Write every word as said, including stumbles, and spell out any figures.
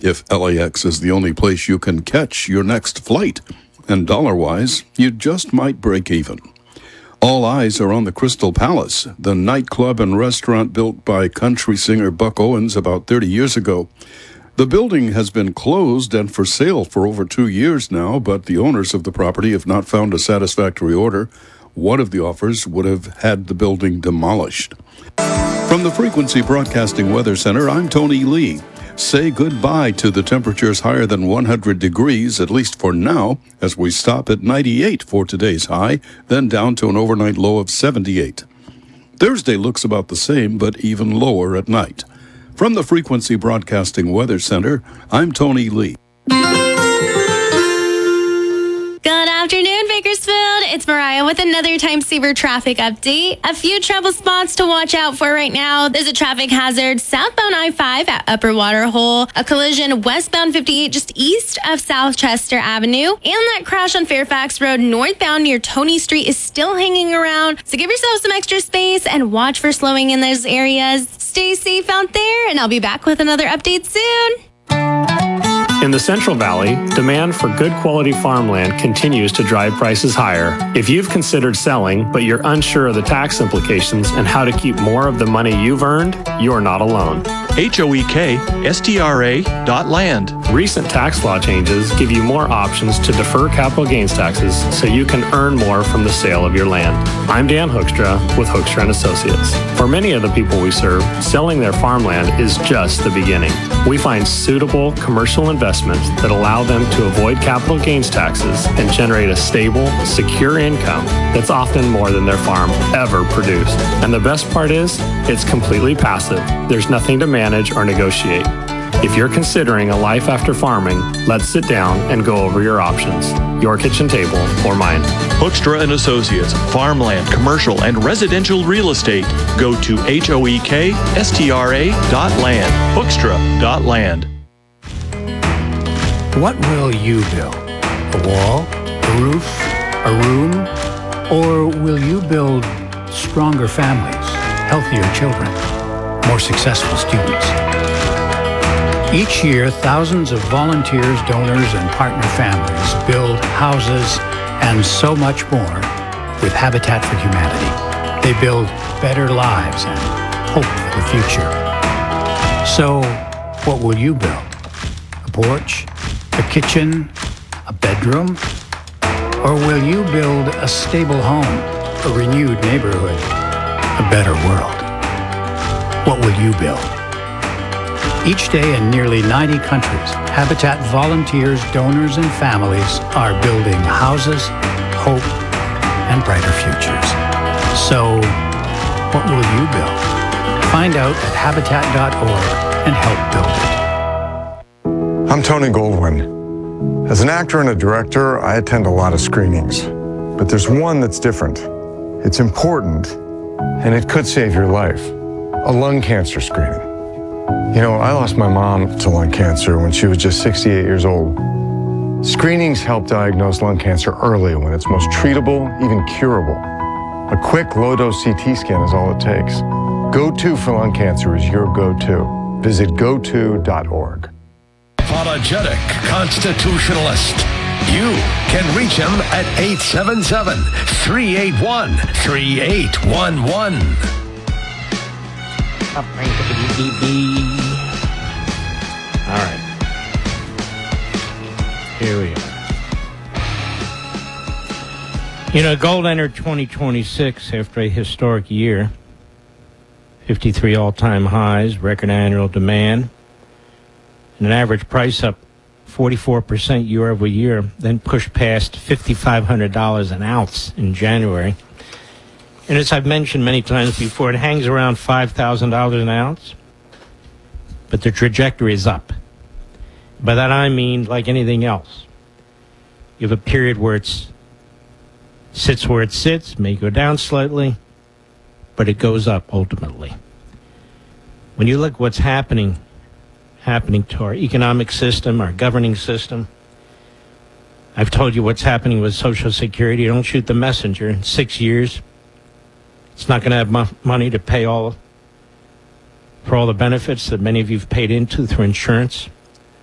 if L A X is the only place you can catch your next flight. And dollar-wise, you just might break even. All eyes are on the Crystal Palace, the nightclub and restaurant built by country singer Buck Owens about thirty years ago. The building has been closed and for sale for over two years now, but the owners of the property have not found a satisfactory order. One of the offers would have had the building demolished. From the Frequency Broadcasting Weather Center, I'm Tony Lee. Say goodbye to the temperatures higher than one hundred degrees, at least for now, as we stop at ninety-eight for today's high, then down to an overnight low of seventy-eight. Thursday looks about the same, but even lower at night. From the Frequency Broadcasting Weather Center, I'm Tony Lee. Good afternoon, Bakersfield. It's Mariah with another time saver traffic update. A few trouble spots to watch out for right now. There's a traffic hazard southbound I five at Upper Waterhole, a collision westbound fifty-eight just east of South Chester Avenue, and that crash on Fairfax Road northbound near Tony Street is still hanging around. So give yourself some extra space and watch for slowing in those areas. Stay safe out there, and I'll be back with another update soon. In the Central Valley, demand for good quality farmland continues to drive prices higher. If you've considered selling, but you're unsure of the tax implications and how to keep more of the money you've earned, you're not alone. H O E K S T R A dot land. Recent tax law changes give you more options to defer capital gains taxes so you can earn more from the sale of your land. I'm Dan Hoekstra with Hoekstra and Associates. For many of the people we serve, selling their farmland is just the beginning. We find suitable commercial investments that allow them to avoid capital gains taxes and generate a stable, secure income that's often more than their farm ever produced. And the best part is, it's completely passive. There's nothing to manage or negotiate. If you're considering a life after farming, let's sit down and go over your options. Your kitchen table or mine. Hoekstra and Associates, farmland, commercial, and residential real estate. Go to H O E K S T R A dot land. Hoekstra dot land. What will you build? A wall? A roof? A room? Or will you build stronger families, healthier children, more successful students? Each year, thousands of volunteers, donors, and partner families build houses and so much more with Habitat for Humanity. They build better lives and hope for the future. So, what will you build? A porch? A kitchen? A bedroom? Or will you build a stable home, a renewed neighborhood, a better world? What will you build? Each day in nearly ninety countries, Habitat volunteers, donors, and families are building houses, hope, and brighter futures. So, what will you build? Find out at habitat dot org and help build it. I'm Tony Goldwyn. As an actor and a director, I attend a lot of screenings. But there's one that's different. It's important, and it could save your life. A lung cancer screening. You know, I lost my mom to lung cancer when she was just sixty-eight years old. Screenings help diagnose lung cancer early when it's most treatable, even curable. A quick low-dose C T scan is all it takes. Go To for lung cancer is your go-to. Visit go to dot org. Apologetic constitutionalist. You can reach him at eight seven seven, three eight one, three eight one one. All right. Here we are. You know, gold entered twenty twenty-six after a historic year. fifty-three all-time highs, record annual demand, and an average price up forty-four percent year over year, then pushed past five thousand five hundred dollars an ounce in January. And as I've mentioned many times before, it hangs around five thousand dollars an ounce, but the trajectory is up. By that I mean, like anything else, you have a period where it sits where it sits, may go down slightly, but it goes up ultimately. When you look what's happening, happening to our economic system, our governing system, I've told you what's happening with Social Security. Don't shoot the messenger. In six years, it's not going to have mo- money to pay all for all the benefits that many of you have paid into through insurance.